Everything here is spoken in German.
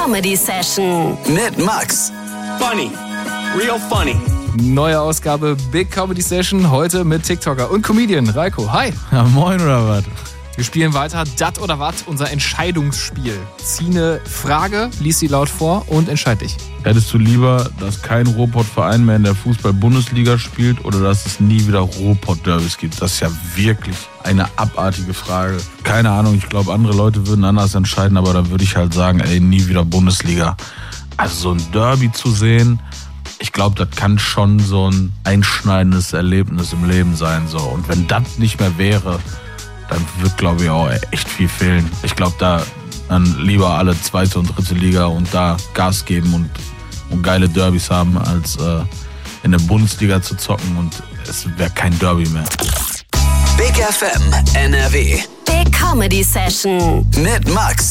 Comedy Session mit Max. Funny. Real funny. Neue Ausgabe Big Comedy Session, heute mit TikToker und Comedian Reiko. Hi. Ja, moin oder was? Wir spielen weiter Dat oder Wat, unser Entscheidungsspiel. Zieh eine Frage, lies sie laut vor und entscheid dich. Hättest du lieber, dass kein Ruhrpott-Verein mehr in der Fußball-Bundesliga spielt oder dass es nie wieder Ruhrpott-Derbys gibt? Das ist ja wirklich eine abartige Frage. Keine Ahnung, ich glaube, andere Leute würden anders entscheiden, aber da würde ich halt sagen, nie wieder Bundesliga. Also so ein Derby zu sehen, ich glaube, das kann schon so ein einschneidendes Erlebnis im Leben sein. So. Und wenn das nicht mehr wäre, dann wird, glaube ich, auch echt viel fehlen. Ich glaube, da dann lieber alle zweite und dritte Liga und da Gas geben und geile Derbys haben, als in der Bundesliga zu zocken und es wäre kein Derby mehr. Big FM NRW Big Comedy Session mit Max.